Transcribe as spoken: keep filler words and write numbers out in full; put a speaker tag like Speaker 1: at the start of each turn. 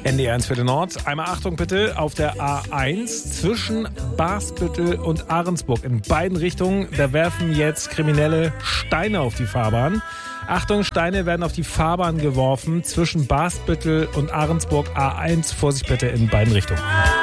Speaker 1: N D R eins für den Nord. Einmal Achtung bitte auf der A eins zwischen Basbüttel und Ahrensburg. In beiden Richtungen, da werfen jetzt Kriminelle Steine auf die Fahrbahn. Achtung, Steine werden auf die Fahrbahn geworfen zwischen Basbüttel und Ahrensburg A eins. Vorsicht bitte in beiden Richtungen.